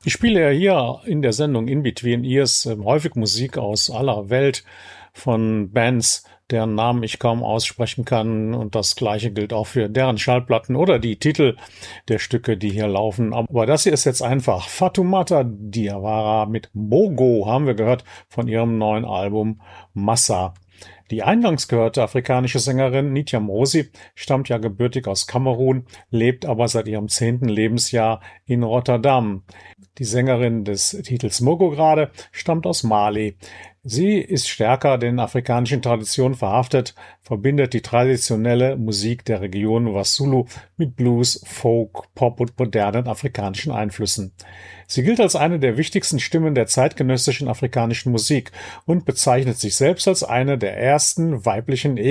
Ich spiele ja hier in der Sendung In Between Ears häufig Musik aus aller Welt von Bands, deren Namen ich kaum aussprechen kann. Und das Gleiche gilt auch für deren Schallplatten oder die Titel der Stücke, die hier laufen. Aber das hier ist jetzt einfach. Fatoumata Diawara mit Mogo haben wir gehört von ihrem neuen Album Massa. Die eingangs gehörte afrikanische Sängerin Nitya Mosi stammt ja gebürtig aus Kamerun, lebt aber seit ihrem 10. Lebensjahr in Rotterdam. Die Sängerin des Titels Mogo gerade stammt aus Mali. Sie ist stärker den afrikanischen Traditionen verhaftet, verbindet die traditionelle Musik der Region Wasulu mit Blues, Folk, Pop und modernen afrikanischen Einflüssen. Sie gilt als eine der wichtigsten Stimmen der zeitgenössischen afrikanischen Musik und bezeichnet sich selbst als eine der ersten weiblichen